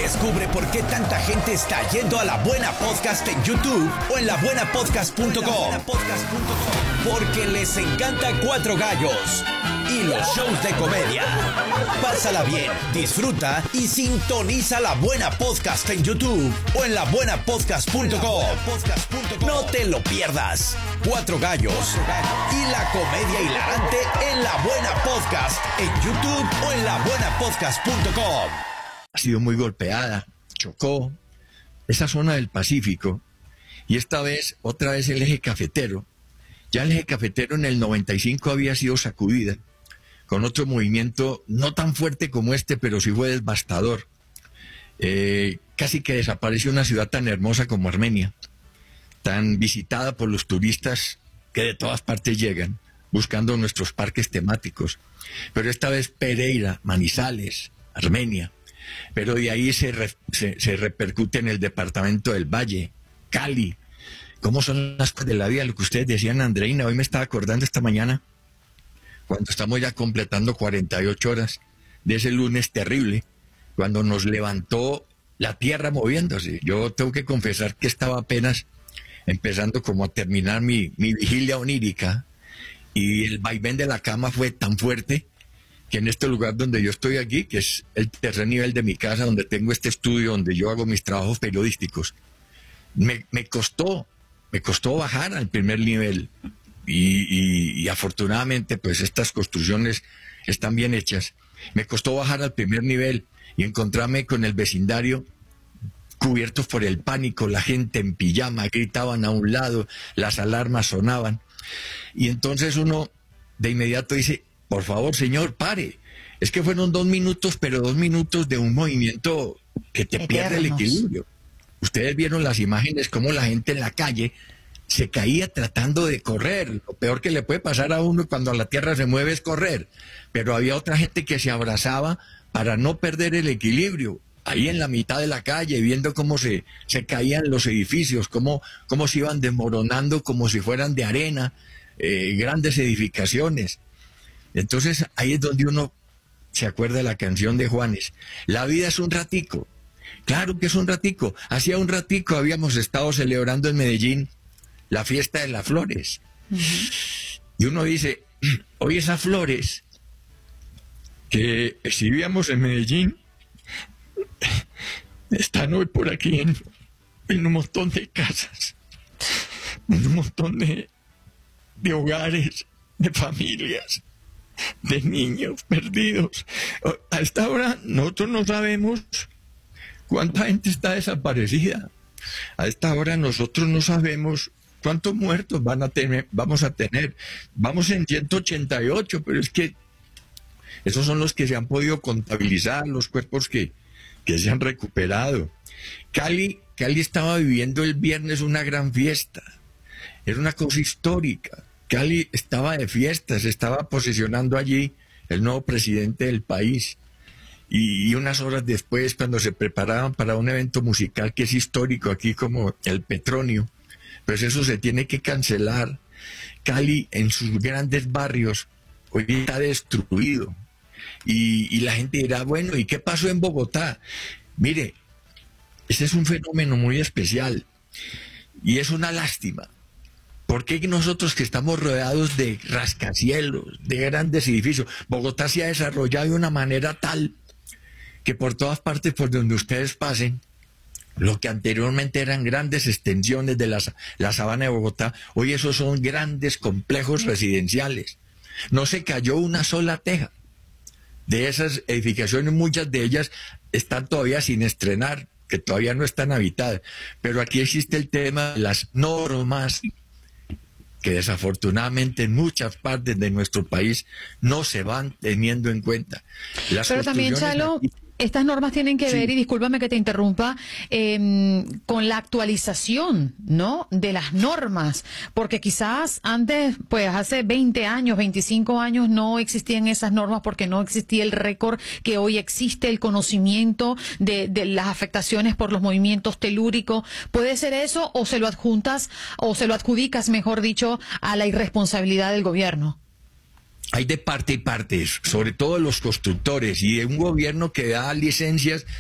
Descubre por qué tanta gente está yendo a La Buena Podcast en YouTube o en labuenapodcast.com. Porque les encanta Cuatro Gallos y los shows de comedia. Pásala bien, disfruta y sintoniza La Buena Podcast en YouTube o en labuenapodcast.com. No te lo pierdas. Cuatro Gallos y la comedia hilarante en La Buena Podcast en YouTube o en labuenapodcast.com. Ha sido muy golpeada, Chocó, esa zona del Pacífico, y esta vez, otra vez el eje cafetero. Ya el eje cafetero en el 95 había sido sacudida, con otro movimiento no tan fuerte como este, pero sí fue devastador. Casi que desapareció una ciudad tan hermosa como Armenia, tan visitada por los turistas que de todas partes llegan, buscando nuestros parques temáticos. Pero esta vez Pereira, Manizales, Armenia. Pero de ahí se repercute en el departamento del Valle, Cali. ¿Cómo son las cosas de la vida? Lo que ustedes decían, Andreina, hoy me estaba acordando esta mañana, cuando estamos ya completando 48 horas de ese lunes terrible, cuando nos levantó la tierra moviéndose. Yo tengo que confesar que estaba apenas empezando como a terminar mi vigilia onírica, y el vaivén de la cama fue tan fuerte que en este lugar donde yo estoy aquí, que es el tercer nivel de mi casa, donde tengo este estudio, donde yo hago mis trabajos periodísticos, me costó bajar al primer nivel. Y afortunadamente, pues estas construcciones están bien hechas. Me costó bajar al primer nivel y encontrarme con el vecindario cubiertos por el pánico, la gente en pijama, gritaban a un lado, las alarmas sonaban. Y entonces uno de inmediato dice: por favor, señor, pare. Es que fueron 2 minutos, pero 2 minutos de un movimiento que te pierde el equilibrio. Ustedes vieron las imágenes, cómo la gente en la calle se caía tratando de correr. Lo peor que le puede pasar a uno cuando la tierra se mueve es correr. Pero había otra gente que se abrazaba para no perder el equilibrio. Ahí en la mitad de la calle, viendo cómo se caían los edificios, cómo se iban desmoronando como si fueran de arena, grandes edificaciones. Entonces ahí es donde uno se acuerda de la canción de Juanes. La vida es un ratico. Claro que es un ratico. Hacía un ratico habíamos estado celebrando en Medellín la fiesta de las flores. Y uno dice, hoy esas flores que exhibíamos en Medellín están hoy por aquí en un montón de casas, en un montón de hogares, de familias, de niños perdidos. A esta hora nosotros no sabemos cuánta gente está desaparecida. A esta hora nosotros no sabemos cuántos muertos vamos a tener. Vamos en 188, pero es que esos son los que se han podido contabilizar, los cuerpos que se han recuperado. Cali estaba viviendo el viernes una gran fiesta. Era una cosa histórica. Cali estaba de fiesta, se estaba posesionando allí el nuevo presidente del país. Y unas horas después, cuando se preparaban para un evento musical que es histórico aquí como el Petronio, pues eso se tiene que cancelar. Cali en sus grandes barrios hoy está destruido. Y la gente dirá, bueno, ¿y qué pasó en Bogotá? Mire, ese es un fenómeno muy especial y es una lástima. Porque nosotros que estamos rodeados de rascacielos, de grandes edificios, Bogotá se ha desarrollado de una manera tal que por todas partes por donde ustedes pasen, lo que anteriormente eran grandes extensiones de la sabana de Bogotá, hoy esos son grandes complejos residenciales. No se cayó una sola teja de esas edificaciones, muchas de ellas están todavía sin estrenar, que todavía no están habitadas. Pero aquí existe el tema de las normas, que desafortunadamente en muchas partes de nuestro país no se van teniendo en cuenta. Pero también, Chalo, aquí, estas normas tienen que ver, y discúlpame que te interrumpa, con la actualización, ¿no?, de las normas, porque quizás antes, pues hace 20 años, 25 años no existían esas normas porque no existía el récord que hoy existe, el conocimiento de las afectaciones por los movimientos telúricos. ¿Puede ser eso o se lo adjuntas, o se lo adjudicas, mejor dicho, a la irresponsabilidad del gobierno? Hay de parte y parte, sobre todo los constructores y de un gobierno que da licencias